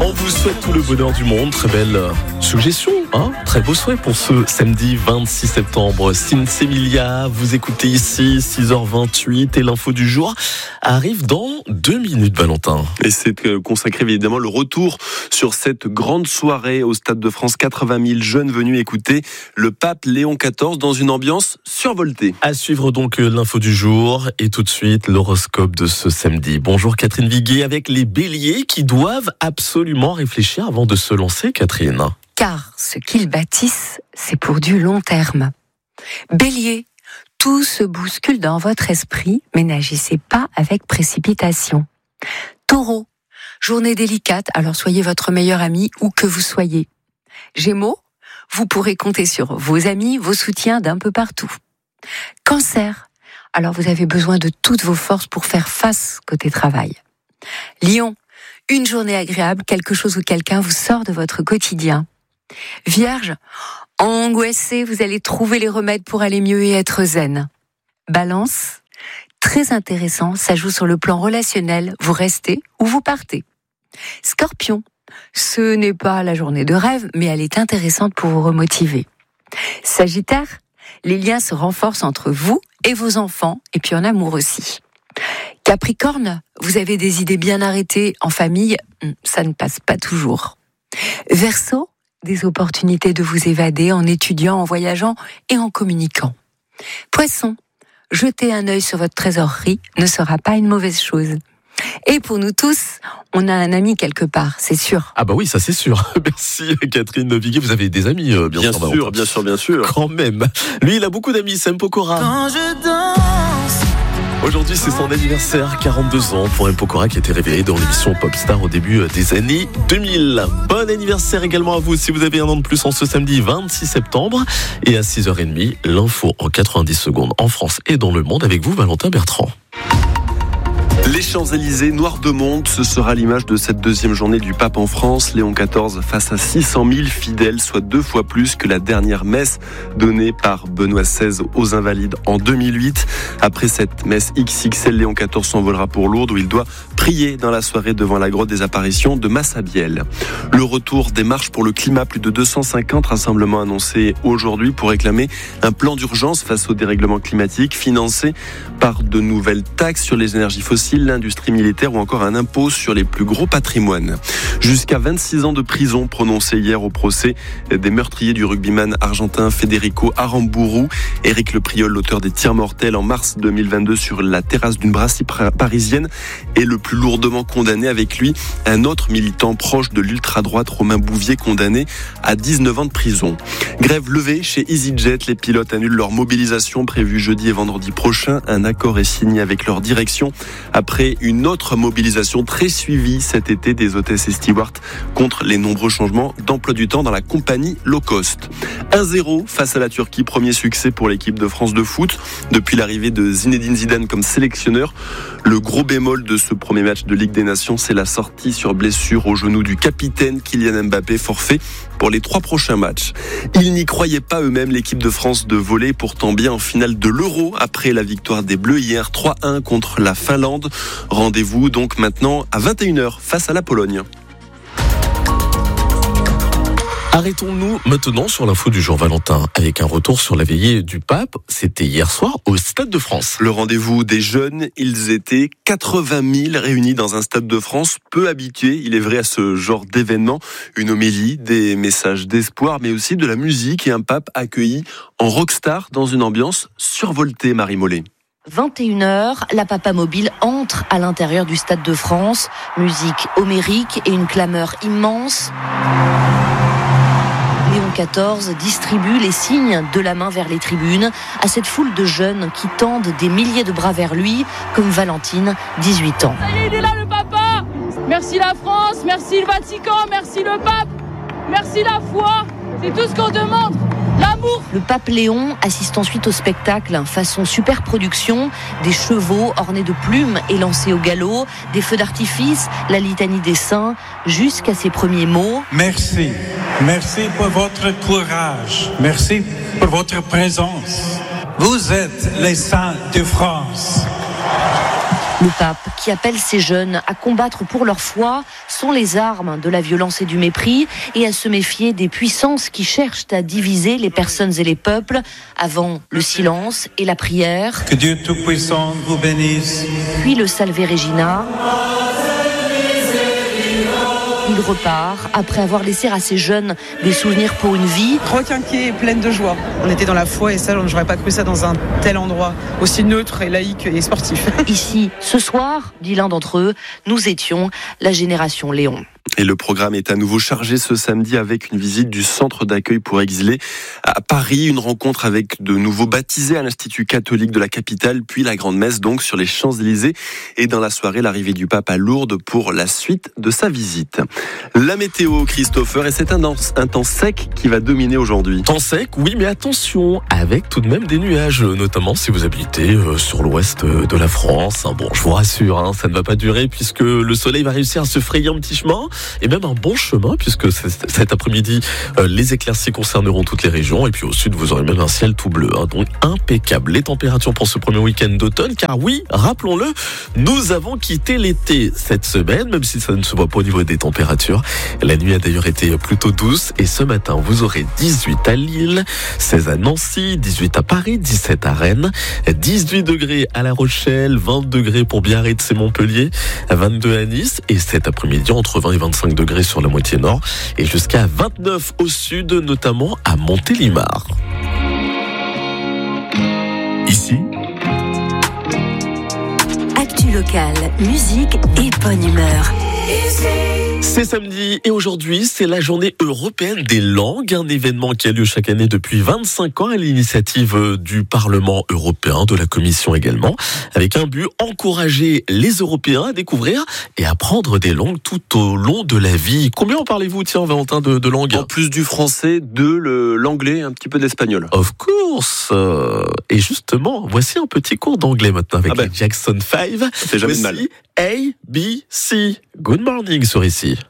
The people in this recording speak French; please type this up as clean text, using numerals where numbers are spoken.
On vous souhaite tout le bonheur du monde. Très belle suggestion, hein, très beau souhait pour ce samedi 26 septembre. Sinsemilia, vous écoutez ici 6h28 et l'info du jour arrive dans 2 minutes, Valentin. Et c'est consacré évidemment le retour sur cette grande soirée au Stade de France. 80 000 jeunes venus écouter le pape Léon XIV dans une ambiance survoltée. À suivre donc l'info du jour et tout de suite l'horoscope de ce samedi. Bonjour Catherine Viguet avec les béliers qui doivent absolument réfléchir avant de se lancer, Catherine. Car ce qu'ils bâtissent, c'est pour du long terme. Bélier, tout se bouscule dans votre esprit, mais n'agissez pas avec précipitation. Taureau, journée délicate, alors soyez votre meilleur ami où que vous soyez. Gémeaux, vous pourrez compter sur vos amis, vos soutiens d'un peu partout. Cancer, alors vous avez besoin de toutes vos forces pour faire face côté travail. Lion, une journée agréable, quelque chose ou quelqu'un vous sort de votre quotidien. Vierge, angoissé, vous allez trouver les remèdes pour aller mieux et être zen. Balance, très intéressant, ça joue sur le plan relationnel, vous restez ou vous partez. Scorpion, ce n'est pas la journée de rêve, mais elle est intéressante pour vous remotiver. Sagittaire, les liens se renforcent entre vous et vos enfants, et puis en amour aussi. Capricorne, vous avez des idées bien arrêtées en famille, ça ne passe pas toujours. Verseau, des opportunités de vous évader en étudiant, en voyageant et en communiquant. Poisson, jeter un œil sur votre trésorerie ne sera pas une mauvaise chose. Et pour nous tous, on a un ami quelque part, c'est sûr. Ah bah oui, ça c'est sûr. Merci Catherine Viguet, vous avez des amis bien sûr, bien sûr. Quand même. Lui, il a beaucoup d'amis, c'est M. Pokora. Quand je danse. Aujourd'hui, c'est son anniversaire, 42 ans pour M. Pokora qui a été révélé dans l'émission Popstar au début des années 2000. Bon anniversaire également à vous si vous avez un an de plus en ce samedi 26 septembre. Et à 6h30, l'info en 90 secondes en France et dans le monde avec vous, Valentin Bertrand. Les Champs-Élysées, noir de monde, ce sera l'image de cette deuxième journée du pape en France. Léon XIV face à 600 000 fidèles, soit 2 fois plus que la dernière messe donnée par Benoît XVI aux Invalides en 2008. Après cette messe XXL, Léon XIV s'envolera pour Lourdes où il doit prier dans la soirée devant la grotte des apparitions de Massabielle. Le retour des marches pour le climat, plus de 250 rassemblements annoncés aujourd'hui pour réclamer un plan d'urgence face au dérèglement climatique financé par de nouvelles taxes sur les énergies fossiles, l'industrie militaire ou encore un impôt sur les plus gros patrimoines. Jusqu'à 26 ans de prison prononcés hier au procès des meurtriers du rugbyman argentin Federico Aramburu. Éric Lepriol, l'auteur des tirs mortels en mars 2022 sur la terrasse d'une brasserie parisienne, est le plus lourdement condamné. Avec lui, un autre militant proche de l'ultra-droite, Romain Bouvier, condamné à 19 ans de prison. Grève levée chez EasyJet. Les pilotes annulent leur mobilisation prévue jeudi et vendredi prochain. Un accord est signé avec leur direction après une autre mobilisation très suivie cet été des hôtesses et stewards contre les nombreux changements d'emploi du temps dans la compagnie low cost. 1-0 face à la Turquie, premier succès pour l'équipe de France de foot depuis l'arrivée de Zinedine Zidane comme sélectionneur. Le gros bémol de ce premier match de Ligue des Nations, c'est la sortie sur blessure au genou du capitaine Kylian Mbappé, forfait pour les 3 prochains matchs. Ils n'y croyaient pas eux-mêmes, l'équipe de France de volley, pourtant bien en finale de l'Euro après la victoire des Bleus hier 3-1 contre la Finlande. Rendez-vous donc maintenant à 21h face à la Pologne. Arrêtons-nous maintenant sur l'info du jour, Valentin, avec un retour sur la veillée du pape. C'était hier soir au Stade de France. Le rendez-vous des jeunes, ils étaient 80 000 réunis dans un Stade de France, peu habitués, il est vrai, à ce genre d'événement. Une homélie, des messages d'espoir, mais aussi de la musique et un pape accueilli en rockstar dans une ambiance survoltée, Marie Mollet. 21h, la Papa Mobile entre à l'intérieur du Stade de France. Musique homérique et une clameur immense. Léon XIV distribue les signes de la main vers les tribunes à cette foule de jeunes qui tendent des milliers de bras vers lui, comme Valentine, 18 ans. Ça y est, il est là le papa. Merci la France, merci le Vatican, merci le pape, merci la foi. C'est tout ce qu'on demande. L'amour. Le pape Léon assiste ensuite au spectacle façon super production, des chevaux ornés de plumes et lancés au galop, des feux d'artifice, la litanie des saints, jusqu'à ses premiers mots. Merci. Merci pour votre courage. Merci pour votre présence. Vous êtes les saints de France. Le pape qui appelle ces jeunes à combattre pour leur foi sans les armes de la violence et du mépris et à se méfier des puissances qui cherchent à diviser les personnes et les peuples avant le silence et la prière. Que Dieu Tout-Puissant vous bénisse. Puis le Salve Regina. Il repart après avoir laissé à ces jeunes des souvenirs pour une vie. Requinquée et pleine de joie. On était dans la foi et ça, je n'aurais pas cru ça dans un tel endroit, aussi neutre et laïque et sportif. Ici, ce soir, dit l'un d'entre eux, nous étions la génération Léon. Et le programme est à nouveau chargé ce samedi avec une visite du centre d'accueil pour exilés à Paris, une rencontre avec de nouveaux baptisés à l'Institut catholique de la capitale, puis la grande messe donc sur les Champs-Élysées et dans la soirée l'arrivée du pape à Lourdes pour la suite de sa visite. La météo, Christopher, et c'est un temps sec qui va dominer aujourd'hui. Temps sec, oui, mais attention, avec tout de même des nuages, notamment si vous habitez sur l'ouest de la France. Bon, je vous rassure, ça ne va pas durer puisque le soleil va réussir à se frayer un petit chemin et même un bon chemin puisque cet après-midi, les éclaircies concerneront toutes les régions et puis au sud, vous aurez même un ciel tout bleu, donc impeccable. Les températures pour ce premier week-end d'automne, car oui, rappelons-le, nous avons quitté l'été cette semaine, même si ça ne se voit pas au niveau des températures. La nuit a d'ailleurs été plutôt douce et ce matin, vous aurez 18 à Lille, 16 à Nancy, 18 à Paris, 17 à Rennes, 18 degrés à La Rochelle, 20 degrés pour Biarritz et Montpellier, 22 à Nice et cet après-midi entre 20 et 25 degrés sur la moitié nord et jusqu'à 29 au sud, notamment à Montélimar. Ici, Actu locale, musique et bonne humeur. c'est samedi et aujourd'hui, c'est la journée européenne des langues, un événement qui a lieu chaque année depuis 25 ans à l'initiative du Parlement européen, de la Commission également, avec un but, encourager les Européens à découvrir et apprendre des langues tout au long de la vie. Combien en parlez-vous, tiens, Valentin, de langues ? En plus du français, l'anglais et un petit peu d'espagnol. Of course. Et justement, voici un petit cours d'anglais maintenant avec les Jackson 5. C'est jamais de mal. A, B, C. Good morning sur ici.